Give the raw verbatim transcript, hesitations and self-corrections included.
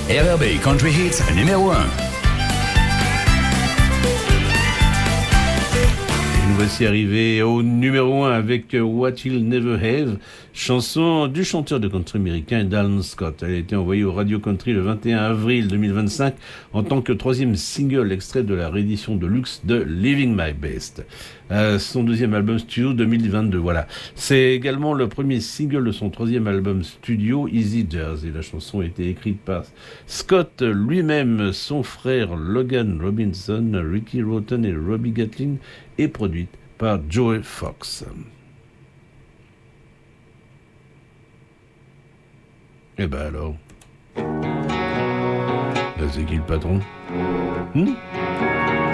R R B Country Hits numéro un. Nous voici arrivés au numéro un avec What You'll Never Have, chanson du chanteur de country américain Alan Scott. Elle a été envoyée au Radio Country le vingt et un avril deux mille vingt-cinq en tant que troisième single extrait de la réédition de luxe de Living My Best. Euh, son deuxième album studio deux mille vingt-deux, voilà. C'est également le premier single de son troisième album studio Easy Jersey. La chanson a été écrite par Scott lui-même, son frère Logan Robinson, Ricky Rotten et Robbie Gatlin, et produite par Joey Fox. Eh ben alors, là c'est qui le patron? hmm